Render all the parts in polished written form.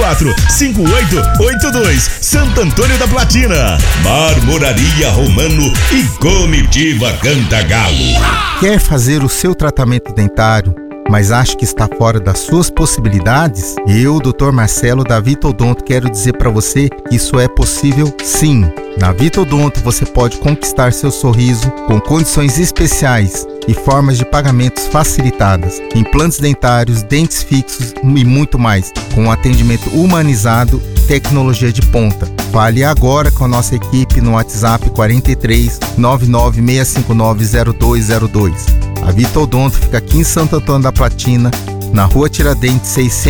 984-5882, Santo Antônio da Platina. Marmoraria Romano e Comitiva Cantagalo. Quer fazer o seu tratamento dentário, mas acha que está fora das suas possibilidades? Eu, Dr. Marcelo da Vitodonto, quero dizer para você que isso é possível sim. Na Vitodonto você pode conquistar seu sorriso com condições especiais e formas de pagamentos facilitadas, implantes dentários, dentes fixos e muito mais, com um atendimento humanizado e tecnologia de ponta. Fale agora com a nossa equipe no WhatsApp 43 99659 0202. A Vitodonto fica aqui em Santo Antônio da Platina, na Rua Tiradentes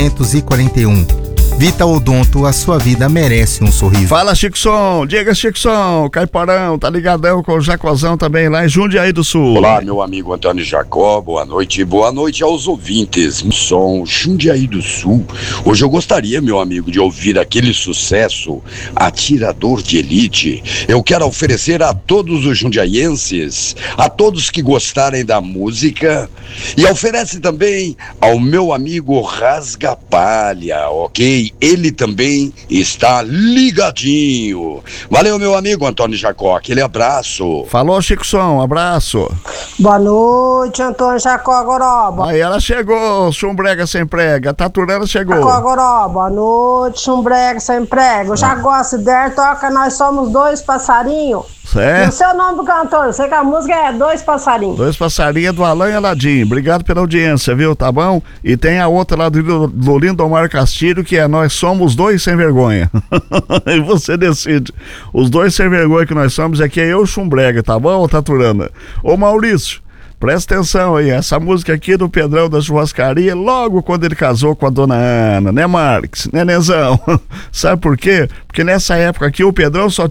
641. Vita Odonto, a sua vida merece um sorriso. Fala, Chico-som, diga, Chico-som, Caiparão, tá ligadão com o Jacozão também lá em Jundiaí do Sul. Olá, meu amigo Antônio Jacó, boa noite aos ouvintes. Som Jundiaí do Sul. Hoje eu gostaria, meu amigo, de ouvir aquele sucesso, Atirador de Elite. Eu quero oferecer a todos os jundiaienses, a todos que gostarem da música, e oferece também ao meu amigo Rasga Palha, ok? Ele também está ligadinho. Valeu, meu amigo Antônio Jacó, aquele abraço. Falou, Chico-som, abraço. Boa noite, Antônio Jacó Goroba. Aí ela chegou, Chumbrega sem prega, a Taturana chegou. Jacó Goroba, boa noite, Chumbrega sem prega. Eu já gosto de der, toca Nós Somos Dois Passarinhos. É? E o seu nome do cantor? Eu sei que a música é Dois Passarinhos. Dois Passarinhos do Alain Aladim. Obrigado pela audiência, viu? Tá bom? E tem a outra lá do Lindomar Castilho, que é Nós Somos Dois Sem Vergonha. E você decide. Os dois sem vergonha que nós somos aqui é eu, Chumbrega, tá bom, Taturana? Ô Maurício, presta atenção aí, essa música aqui do Pedrão da Churrascaria, logo quando ele casou com a dona Ana, né, Marques? Né, Nezão? Sabe por quê? Porque nessa época aqui o Pedrão só